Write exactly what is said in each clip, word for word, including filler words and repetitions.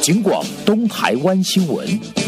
警广东台湾新闻。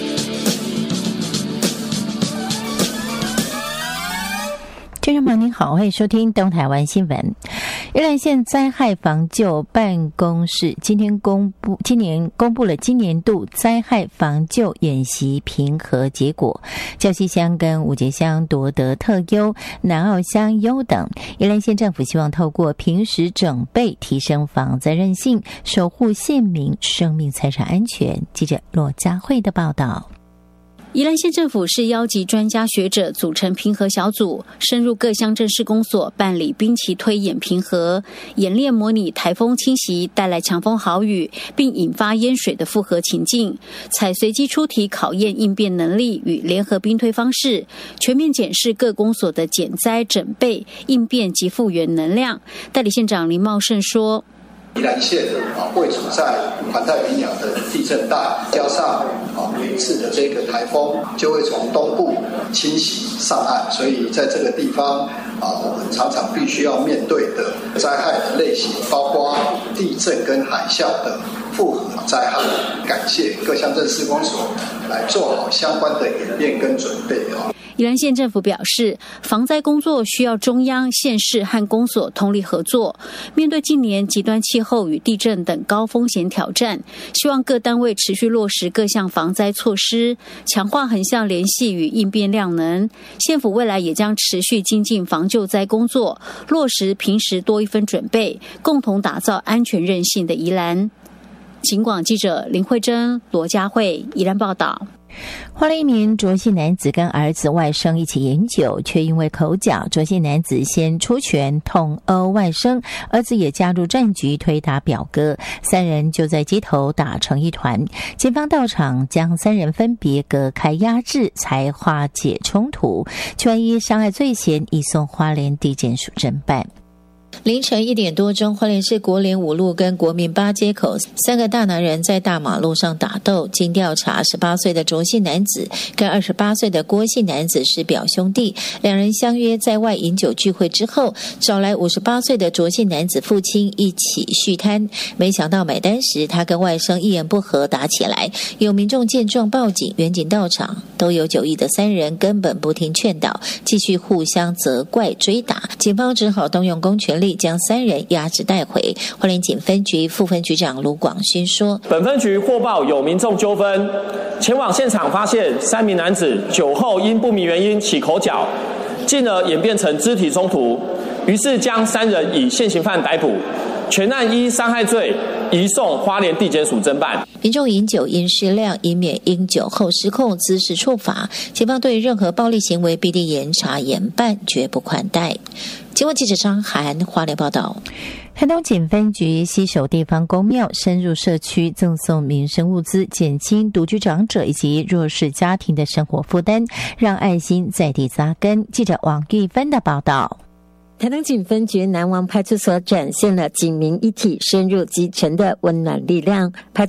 听众朋友您好，欢迎收听东台湾新闻。宜兰县灾害防救办公室今天公布，今年公布了今年度灾害防救演习评核结果，礁溪乡跟五节乡夺得特优，南澳乡优等。宜兰县政府希望透过平时整备，提升防灾韧性，守护县民生命财产安全。记者罗佳慧的报道。 宜兰县政府是邀集专家学者组成评核小组，深入各乡镇市公所办理兵棋推演评核，演练模拟台风侵袭带来强风豪雨并引发淹水的复合情境，采随机出题考验应变能力与联合兵推方式，全面检视各公所的减灾整备、应变及复原能量。代理县长林茂胜说， 宜兰县啊，位处在环太平洋的地震带，加上啊每次的这个台风就会从东部侵袭上岸，所以在这个地方啊，我们常常必须要面对的灾害的类型，包括地震跟海啸的复合灾害。感谢各乡镇市公所来做好相关的演练跟准备啊。 宜兰县政府表示，防灾工作需要中央、县市和公所通力合作。面对近年极端气候与地震等高风险挑战，希望各单位持续落实各项防灾措施，强化横向联系与应变量能。县府未来也将持续精进防救灾工作，落实平时多一分准备，共同打造安全韧性的宜兰。警广记者林慧珍、罗佳慧宜兰报道。 花莲一名卓姓男子跟儿子外甥一起饮酒，却因为口角，卓姓男子先出拳痛殴外甥，儿子也加入战局推打表哥，三人就在街头打成一团。警方到场将三人分别隔开压制，才化解冲突。全依伤害罪嫌移送花莲地检署侦办。凌晨一点多钟，花莲市国联五路跟国民八街口三个大男人在大马路上打斗。经调查，十八岁的卓姓男子跟二十八岁的郭姓男子是表兄弟，两人相约在外饮酒聚会之后，找来五十八岁的卓姓男子父亲一起续摊。没想到买单时，他跟外甥一言不合打起来，有民众见状报警，员警到场，都有酒意的三人根本不听劝导，继续互相责怪追打。警方只好动用公权力将三人押至带回。花莲警分局副分局长卢广勋说， 本分局获报有民众纠纷，前往现场发现三名男子酒后因不明原因起口角，进而演变成肢体冲突，于是将三人以现行犯逮捕，全案依伤害罪移送花莲地检署侦办。 民众饮酒应适量，以免因酒后失控滋事处罚。警方对任何暴力行为必定严查严办，绝不宽待。经过记者张涵花莲报道。台东警分局携手地方公庙，深入社区赠送民生物资，减轻独居长者以及弱势家庭的生活负担，让爱心在地扎根。记者王玉芬的报道。 台东警分局南王派出所展现了警民一体、深入基层的温暖力量。派